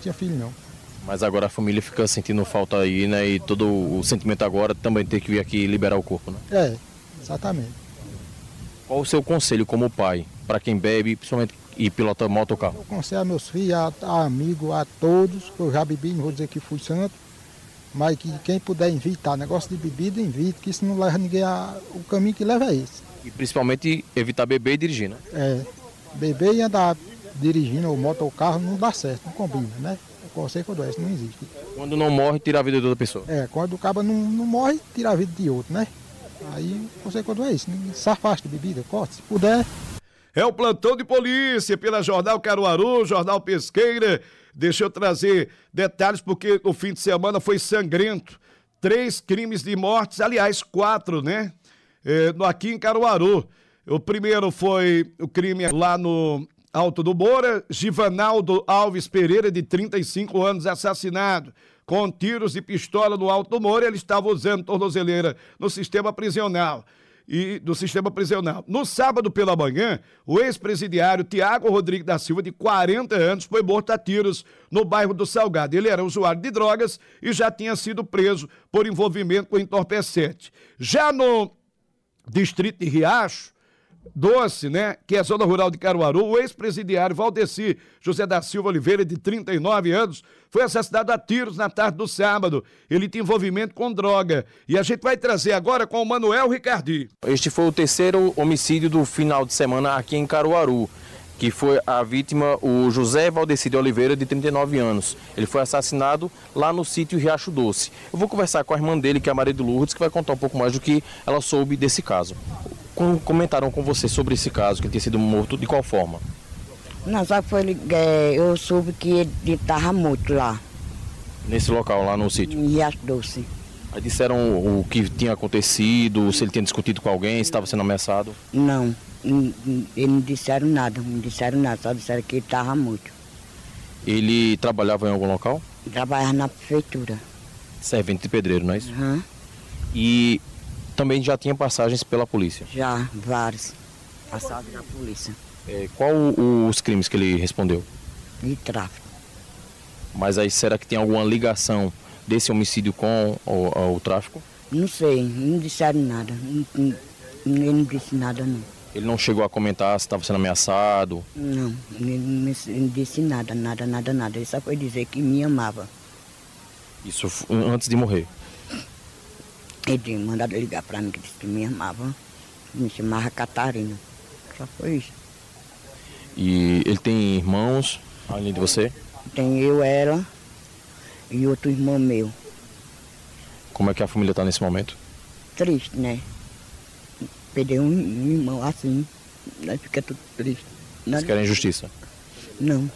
tinha filho não. Mas agora a família fica sentindo falta aí, né? E todo o sentimento agora também ter que vir aqui liberar o corpo, né? É, exatamente. Qual o seu conselho como pai, para quem bebe, principalmente e pilota moto ou carro? Eu aconselho a meus filhos, a amigos, a todos, que eu já bebi, não vou dizer que fui santo, mas que quem puder evitar negócio de bebida, evite, que isso não leva ninguém o caminho que leva é esse. E principalmente evitar beber e dirigir, né? É, beber e andar dirigindo ou moto ou carro não dá certo, não combina, né? O conselho que eu dou, isso não existe. Quando não morre, tira a vida de outra pessoa. É, quando o cabo não morre, tira a vida de outro, né? Aí o conselho que eu dou é isso, se afaste de bebida, corte, se puder. É o plantão de polícia pela Jornal Caruaru, Jornal Pesqueira. Deixa eu trazer detalhes porque o fim de semana foi sangrento. 3 crimes de mortes, aliás, 4, né? Aqui em Caruaru. O primeiro foi o crime lá no Alto do Moura. Givanaldo Alves Pereira, de 35 anos, assassinado com tiros de pistola no Alto do Moura. Ele estava usando tornozeleira no sistema prisional. No sábado pela manhã, o ex-presidiário Tiago Rodrigues da Silva, de 40 anos, foi morto a tiros no bairro do Salgado. Ele era usuário de drogas e já tinha sido preso por envolvimento com entorpecente. Já no distrito de Riacho Doce, né, que é a zona rural de Caruaru, o ex-presidiário Valdeci José da Silva Oliveira, de 39 anos, foi assassinado a tiros na tarde do sábado. Ele tinha envolvimento com droga. E a gente vai trazer agora com o Manuel Ricardi. Este foi o terceiro homicídio do final de semana aqui em Caruaru, que foi a vítima, o José Valdeci de Oliveira, de 39 anos. Ele foi assassinado lá no sítio Riacho Doce. Eu vou conversar com a irmã dele, que é a Maria de Lourdes, que vai contar um pouco mais do que ela soube desse caso. Comentaram com você sobre esse caso, que ele tinha sido morto, de qual forma? Não, só foi, eu soube que ele estava morto lá. Nesse local, lá no sítio? Em Riacho Doce. Aí disseram o que tinha acontecido, se ele tinha discutido com alguém, se estava sendo ameaçado? Não, eles não disseram nada, só disseram que ele estava morto. Ele trabalhava em algum local? Trabalhava na prefeitura. Servente de pedreiro, não é isso? Uhum. E também já tinha passagens pela polícia? Já, vários. Passados da polícia. Qual os crimes que ele respondeu? De tráfico. Mas aí será que tem alguma ligação desse homicídio com o tráfico? Não sei, não disseram nada. Ele não disse nada, não. Ele não chegou a comentar se estava sendo ameaçado? Não, ele não disse nada. Ele só foi dizer que me amava. Isso antes de morrer? Ele tinha mandado ligar para mim, que disse que me amava. Me chamava Catarina. Só foi isso. E ele tem irmãos, além de você? Tem eu, ela e outro irmão meu. Como é que a família está nesse momento? Triste, né? Perder um irmão assim, aí fica tudo triste. Vocês querem justiça? Não.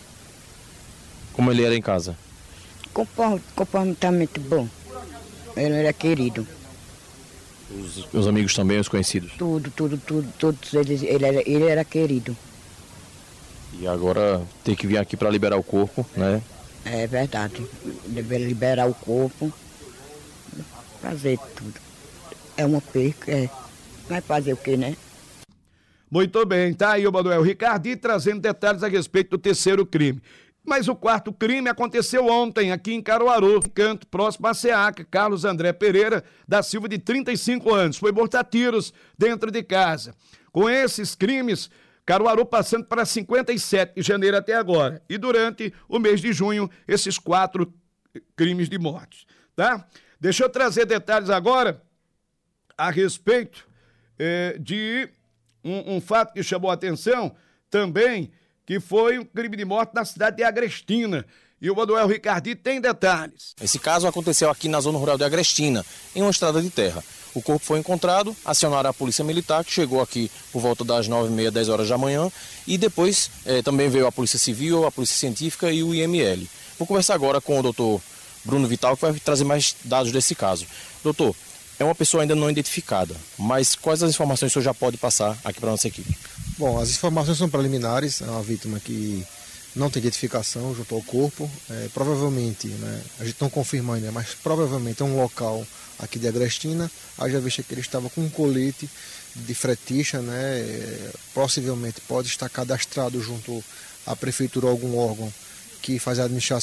Como ele era em casa? Comportamento bom. Ele era querido. Os amigos também, os conhecidos? Tudo, todos eles, ele era querido. E agora tem que vir aqui para liberar o corpo, né? É verdade. Liberar o corpo, fazer tudo. É uma perca, vai fazer o quê, né? Muito bem, tá aí o Manuel Ricardi trazendo detalhes a respeito do terceiro crime. Mas o quarto crime aconteceu ontem, aqui em Caruaru, canto próximo a SEAC. Carlos André Pereira da Silva, de 35 anos, foi morto a tiros dentro de casa. Com esses crimes, Caruaru passando para 57 de janeiro até agora. E durante o mês de junho, esses 4 crimes de morte, tá? Deixa eu trazer detalhes agora a respeito de um fato que chamou a atenção também, que foi um crime de morte na cidade de Agrestina. E o Manuel Ricardi tem detalhes. Esse caso aconteceu aqui na zona rural de Agrestina, em uma estrada de terra. O corpo foi encontrado, acionaram a polícia militar, que chegou aqui por volta das 9h30, 10 horas da manhã, e depois também veio a polícia civil, a polícia científica e o IML. Vou conversar agora com o doutor Bruno Vital, que vai trazer mais dados desse caso. Doutor, é uma pessoa ainda não identificada, mas quais as informações o senhor já pode passar aqui para a nossa equipe? Bom, as informações são preliminares, é uma vítima que não tem identificação junto ao corpo, provavelmente, né, a gente não confirma ainda, mas provavelmente é um local aqui de Agrestina, haja vista que ele estava com um colete de fretixa, né, possivelmente pode estar cadastrado junto à prefeitura ou algum órgão que faz a administração